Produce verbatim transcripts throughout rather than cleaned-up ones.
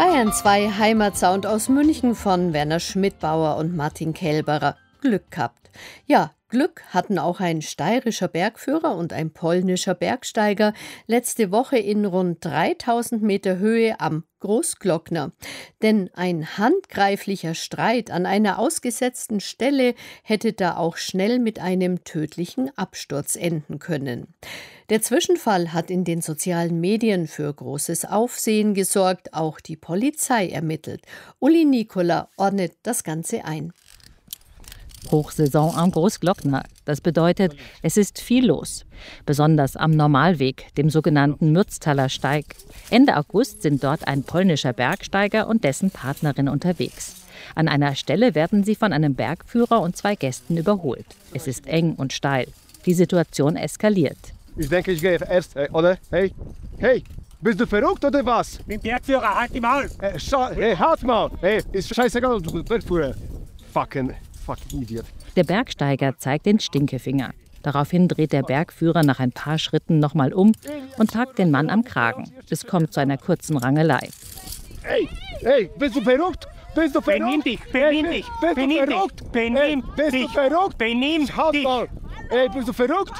Bayern zwei Heimatsound aus München von Werner Schmidbauer und Martin Kelberer. Glück gehabt. Ja, Glück hatten auch ein steirischer Bergführer und ein polnischer Bergsteiger letzte Woche in rund dreitausend Meter Höhe am Großglockner. Denn ein handgreiflicher Streit an einer ausgesetzten Stelle hätte da auch schnell mit einem tödlichen Absturz enden können. Der Zwischenfall hat in den sozialen Medien für großes Aufsehen gesorgt. Auch die Polizei ermittelt. Uli Nikola ordnet das Ganze ein. Hochsaison am Großglockner. Das bedeutet, es ist viel los. Besonders am Normalweg, dem sogenannten Mürztaler Steig. Ende August sind dort ein polnischer Bergsteiger und dessen Partnerin unterwegs. An einer Stelle werden sie von einem Bergführer und zwei Gästen überholt. Es ist eng und steil. Die Situation eskaliert. Ich denke, ich gehe erst, oder? Hey, hey, bist du verrückt oder was? Ich bin Bergführer, halt die Maul! Hey, hey, halt mal! Hey, ist scheißegal, du bist Bergführer. Fucking... Fucking Idiot. Der Bergsteiger zeigt den Stinkefinger. Daraufhin dreht der Bergführer nach ein paar Schritten nochmal um und packt den Mann am Kragen. Es kommt zu einer kurzen Rangelei. Hey, hey, bist du verrückt? Bist du verrückt? Benimm dich, benimm dich, bist benimm du dich, verrückt? benimm hey, bist dich, du verrückt? benimm halt dich. Mal. Hey, bist du verrückt?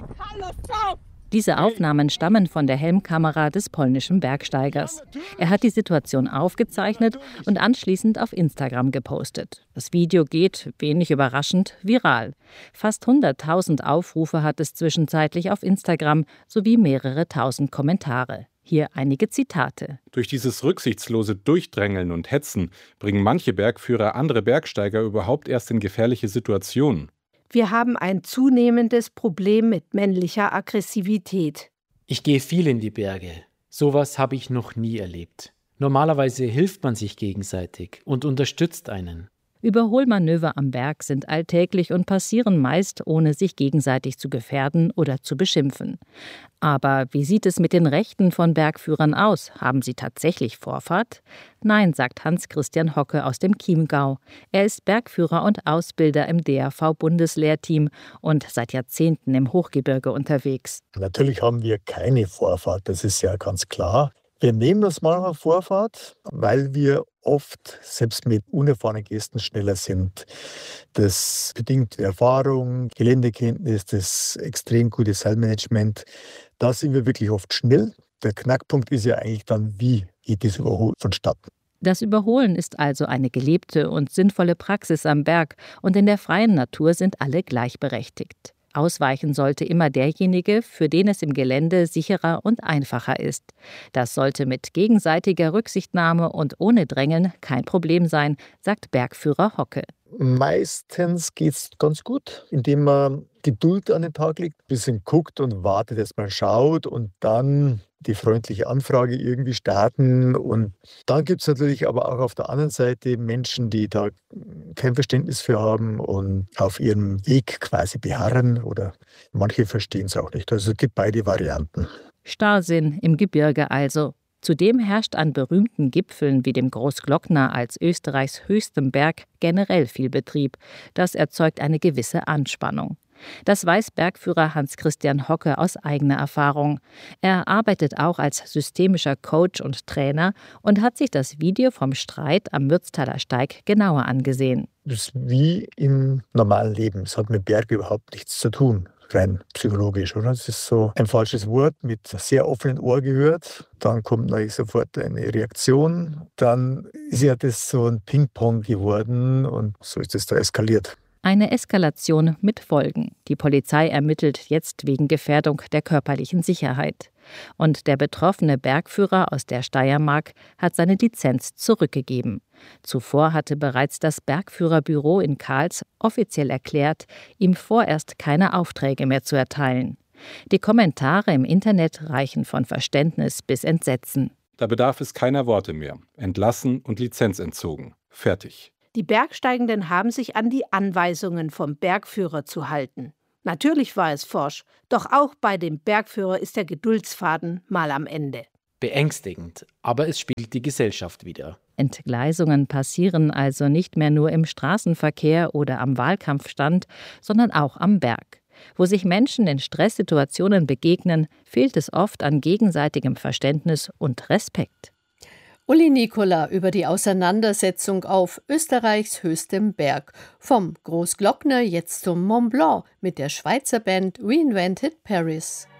Diese Aufnahmen stammen von der Helmkamera des polnischen Bergsteigers. Er hat die Situation aufgezeichnet und anschließend auf Instagram gepostet. Das Video geht, wenig überraschend, viral. Fast hunderttausend Aufrufe hat es zwischenzeitlich auf Instagram sowie mehrere tausend Kommentare. Hier einige Zitate. Durch dieses rücksichtslose Durchdrängeln und Hetzen bringen manche Bergführer andere Bergsteiger überhaupt erst in gefährliche Situationen. Wir haben ein zunehmendes Problem mit männlicher Aggressivität. Ich gehe viel in die Berge. Sowas habe ich noch nie erlebt. Normalerweise hilft man sich gegenseitig und unterstützt einen. Überholmanöver am Berg sind alltäglich und passieren meist, ohne sich gegenseitig zu gefährden oder zu beschimpfen. Aber wie sieht es mit den Rechten von Bergführern aus? Haben sie tatsächlich Vorfahrt? Nein, sagt Hans-Christian Hocke aus dem Chiemgau. Er ist Bergführer und Ausbilder im D A V-Bundeslehrteam und seit Jahrzehnten im Hochgebirge unterwegs. Natürlich haben wir keine Vorfahrt, das ist ja ganz klar. Wir nehmen uns manchmal Vorfahrt, weil wir oft selbst mit unerfahrenen Gästen schneller sind. Das bedingt Erfahrung, Geländekenntnis, das extrem gute Seilmanagement. Da sind wir wirklich oft schnell. Der Knackpunkt ist ja eigentlich dann, wie geht das Überholen vonstatten. Das Überholen ist also eine gelebte und sinnvolle Praxis am Berg und in der freien Natur sind alle gleichberechtigt. Ausweichen sollte immer derjenige, für den es im Gelände sicherer und einfacher ist. Das sollte mit gegenseitiger Rücksichtnahme und ohne Drängen kein Problem sein, sagt Bergführer Hocke. Meistens geht es ganz gut, indem man Geduld an den Tag legt, ein bisschen guckt und wartet, dass man schaut und dann die freundliche Anfrage irgendwie starten. Und dann gibt es natürlich aber auch auf der anderen Seite Menschen, die da kein Verständnis für haben und auf ihrem Weg quasi beharren oder manche verstehen es auch nicht. Also es gibt beide Varianten. Starrsinn im Gebirge also. Zudem herrscht an berühmten Gipfeln wie dem Großglockner als Österreichs höchstem Berg generell viel Betrieb. Das erzeugt eine gewisse Anspannung. Das weiß Bergführer Hans-Christian Hocke aus eigener Erfahrung. Er arbeitet auch als systemischer Coach und Trainer und hat sich das Video vom Streit am Mürztaler Steig genauer angesehen. Das ist wie im normalen Leben. Es hat mit Berg überhaupt nichts zu tun. Rein psychologisch, oder? Das ist so ein falsches Wort mit sehr offenen Ohr gehört. Dann kommt natürlich sofort eine Reaktion. Dann ist ja das so ein Ping-Pong geworden und so ist es da eskaliert. Eine Eskalation mit Folgen. Die Polizei ermittelt jetzt wegen Gefährdung der körperlichen Sicherheit. Und der betroffene Bergführer aus der Steiermark hat seine Lizenz zurückgegeben. Zuvor hatte bereits das Bergführerbüro in Kals offiziell erklärt, ihm vorerst keine Aufträge mehr zu erteilen. Die Kommentare im Internet reichen von Verständnis bis Entsetzen. Da bedarf es keiner Worte mehr. Entlassen und Lizenz entzogen. Fertig. Die Bergsteigenden haben sich an die Anweisungen vom Bergführer zu halten. Natürlich war es forsch, doch auch bei dem Bergführer ist der Geduldsfaden mal am Ende. Beängstigend, aber es spiegelt die Gesellschaft wider. Entgleisungen passieren also nicht mehr nur im Straßenverkehr oder am Wahlkampfstand, sondern auch am Berg. Wo sich Menschen in Stresssituationen begegnen, fehlt es oft an gegenseitigem Verständnis und Respekt. Uli Nicola über die Auseinandersetzung auf Österreichs höchstem Berg. Vom Großglockner jetzt zum Mont Blanc mit der Schweizer Band Reinvented Paris.